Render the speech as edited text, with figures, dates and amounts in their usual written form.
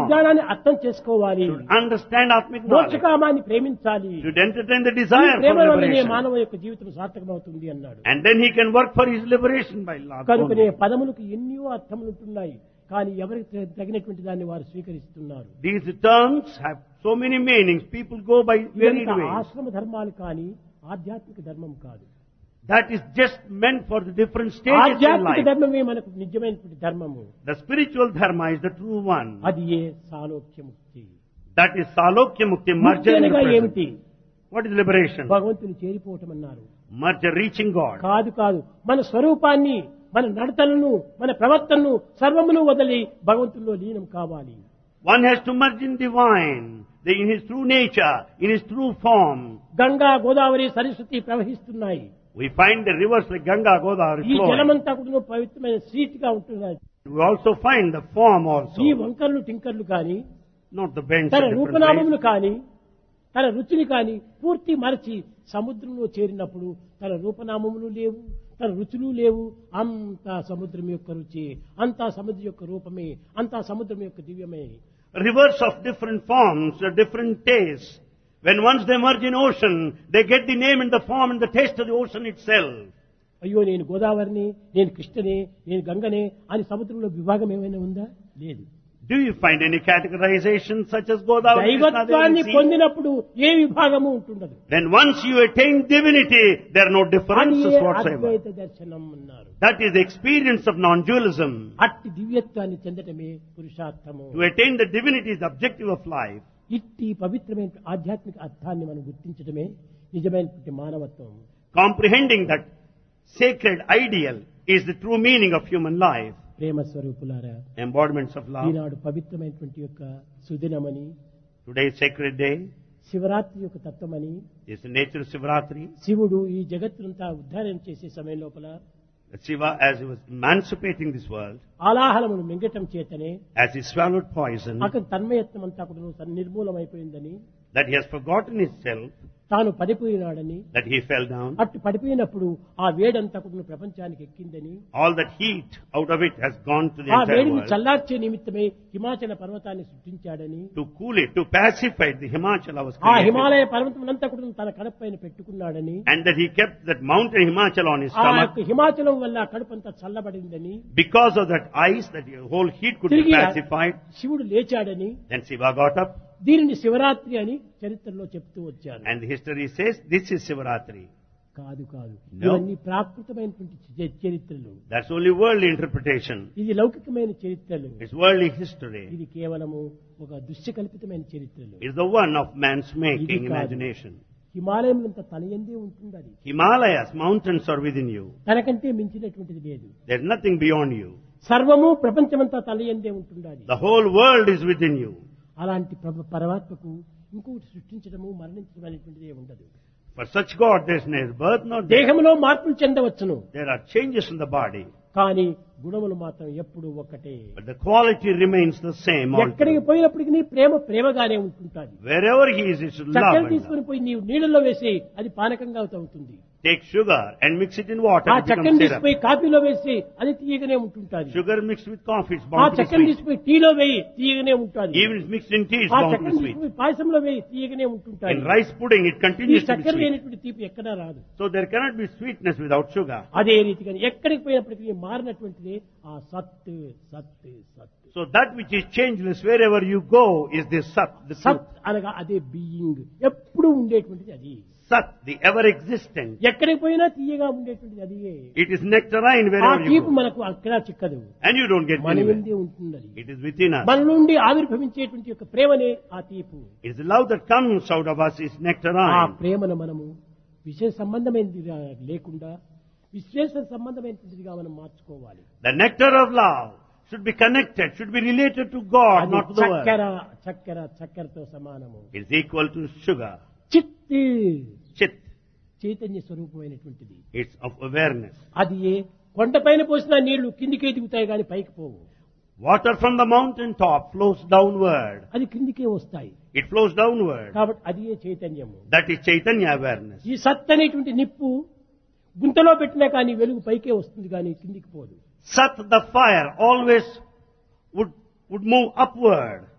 విజ్ఞానాన్ని అర్థం చేసుకోవాలి, should understand Atmic knowledge, మోక్షకామాన్ని ప్రేమించాలి. should entertain the ఈ desire for ప్రేమ వల్లనే liberation. మానవ యొక్క జీవితం సార్థకమవుతుంది అన్నాడు. And then he can work for his liberation by love. కనుకనే only. పదములకు ఎన్నో అర్థములు ఉంటున్నాయి, కానీ ఎవరికి తగినటువంటి దాన్ని వారు స్వీకరిస్తున్నారు. These terms have so many meanings. People go by varied ఇదంతా ways. ఆశ్రమ ధర్మాలు కానీ ఆధ్యాత్మిక ధర్మం కాదు. That is just meant for the different stages in ఆధ్యాత్మిక life. ధర్మమే మనకు నిజమైనటువంటి ధర్మము. The spiritual dharma is the true one. అది ఏ సాలోక్యముక్తి. That is Salokya Mukti, ముక్తి merger in the అనగా present. ఏమిటి? What is liberation? భగవంతుని చేరిపోవటం అన్నారు. Merger, reaching God. కాదు కాదు, మన స్వరూపాన్ని, మన నడతలను, మన ప్రవర్తనను సర్వమును వదిలి భగవంతుల్లో లీనం కావాలి. One has to merge in divine, in his true nature, in his true form. Ganga, Godavari, Saraswati ప్రవహిస్తున్నాయి. We find the rivers like Ganga, Godavari ఈ flowing. జలమంతా కూడా పవిత్రమైన స్వీట్ గా ఉంటున్నాయి. We also find the form also, ఈ వంకర్లు టింకర్లు కానీ, not the bends తన at different రూపనామములు places. కానీ, తన రుచిని కానీ పూర్తి మరచి సముద్రంలో చేరినప్పుడు తన రూపనామములు లేవు, తన రుచులు లేవు. అంతా సముద్రం యొక్క రుచి, అంతా సముద్రం యొక్క రూపమే, అంతా సముద్రం యొక్క దివ్యమే. Rivers of different forms, different tastes. When once they merge in ocean, they get the name and the form and the taste of the ocean itself. అయ్యో నేను గోదావరిని, నేను కృష్ణనే, నేను గంగనే అని సముద్రంలో విభాగం ఏమైనా ఉందా? లేదు. Do you find any categorization such as Godavari, Krishna, there దైవత్వాన్ని in sea? పొందినప్పుడు ఏ విభాగము ఉంటుండదు. Then once you attain divinity, there are no అది differences whatsoever. అద్వైత దర్శనం అన్నారు. That is the experience of non-dualism. అట్టి దివ్యత్వాన్ని చెందటమే పురుషార్థము. To attain the divinity is the objective of life. ఇట్టి పవిత్రమైన ఆధ్యాత్మిక అర్థాన్ని మనం గుర్తించడమే నిజమైనటువంటి మానవత్వం. Comprehending that sacred ideal is the true meaning of human life. ప్రేమ స్వరూపులారా, Embodiments of love. ఈనాడు పవిత్రమైనటువంటి యొక్క సుదినమని, Today's sacred day శివరాత్రి యొక్క తత్వమని, is the nature of Sivaratri. శివుడు ఈ జగత్తునంతా ఉద్ధారణ చేసే సమయం లోపల Shiva, as he was emancipating this world, ఆలాహలమును మింగటం చేతనే as he swallowed poison, అతని తన్మయత్వం అంతా కూడా నిర్మూలమైపోయిందని, that he has forgotten himself, తాను పడిపోయినాడని, that he fell down. అట్టు పడిపోయినప్పుడు ఆ వేడంతా కూడా ప్రపంచానికి ఎక్కిందని, All that heat out of it has gone to the ఆ entire వేడిని world. చల్లార్చే నిమిత్తమై హిమాచల పర్వతాన్ని సృష్టించాడని, To cool it, to pacify it, the Himachala was ఆ created. హిమాలయ పర్వతమునంతా కూడా తన కడుపైన పెట్టుకున్నాడని, And that he kept that mountain Himachala on his ఆ stomach. యొక్క హిమాచలం వల్ల కడుపంతా చల్లబడిందని, Because of that ice, that the whole heat could be తిరిగి pacified. శివుడు లేచాడని, Then Shiva got up, దీనిని శివరాత్రి అని చరిత్రలో చెప్తూ వచ్చారు. and the history says this is Sivaratri. కాదు కాదు, No. ఇవన్నీ ప్రాకృతమైనటువంటి చరిత్రలు. That's only worldly interpretation. ఇది లౌకికమైన చరిత్రలు. It's worldly history. ఇది కేవలము ఒక దృశ్యకల్పితమైన చరిత్రలు. It's the one of man's making, ఇది కాదు. imagination. హిమాలయంలంత తలయందే ఉంటుంది అది. Himalayas, mountains are within you. తనకంటే మించినటువంటిది లేదు. There's nothing beyond you. సర్వము ప్రపంచమంతా తలయందే ఉంటుంది. The whole world is within you. అలాంటి పరమాత్మకు ఇంకొకటి సృష్టించడము, మరణించడం అనేటువంటిదే ఉండదు. For such God, there's neither birth nor death. దేహంలో మార్పులు చెందవచ్చును, There are changes in the body, కానీ గుణములు మాత్రం ఎప్పుడూ ఒక్కటే. but the quality remains the same. ఎక్కడికి altogether. పోయినప్పటికీ నీ ప్రేమ ప్రేమగానే ఉంటుంటుంది. Wherever he is, it's love. చక్కెర And తీసుకుని love. పోయి నీవు నీళ్ళలో వేసి అది పానకంగా అవుతుంది. Take sugar and mix it in water, ఆ it చక్కెర becomes syrup. తీసిపోయి కాఫీలో వేసి అది తీయగానే ఉంటుంటుంది. Sugar mixed with coffee is ఆ bound to be చక్కెర sweet. తీసిపోయి టీలో వేయి తీయగానే ఉంటుంది. Even if mixed in tea, it's ఆ bound to చక్కెర be sweet. తీసిపోయి పాయసంలో వేయి తీయగానే ఉంటుంటుంది. In rice pudding, it ఈ continues to be చక్కెర sweet. లేనటువంటి తీపి ఎక్కడా రాదు. So there cannot be sweetness without sugar. అదే రీతిగా ఎక్కడికి పోయినప్పటికీ మారినటువంటిది ఆ సత్ సత్ సత్. So that which is changeless wherever you go is the Sat, the సత్ truth. అనగా అదే బీయింగ్, ఎప్పుడు ఉండేటువంటిది అది. Sat, the ever existent. ఎక్కడికి పోయినా తీయగా ఉండేటువంటిది అది. It is nectarine ఆ wherever you తీపి go. మనకు అక్కడ చిక్కదు, And you don't get మన anywhere. నుండి ఉంటుంది అది. It is within us. మన నుండి ఆవిర్భవించేటువంటి యొక్క ప్రేమనే ఆ తీపు. It is the love that comes out of us is ఆ nectarine. ప్రేమను మనము విశేష సంబంధమైనది లేకుండా విశేష సంబంధమైనదిగా మనం మార్చుకోవాలి. The nectar of love should be connected, should be related to God, అది not to the world. చక్కెర చక్కెర చక్కెరతో సమానము. It is equal to sugar. చిత్ Chit, Chaitanya స్వరూపమైనటువంటిది. it's of awareness. అది కొండపైన పోసిన నీళ్లు కిందికే దిగుతాయి కానీ పైకి పోవు. Water from the mountain top flows downward. అది కిందికే వస్తాయి. It flows downward. కాబట్టి అది చైతన్యము. That is Chaitanya awareness. ఈ సత్ అనేటువంటి నిప్పు గుంతలో పెట్టినా కానీ వెలుగు పైకే వస్తుంది కానీ కిందికి పోదు. Sat, the fire, always would move upward.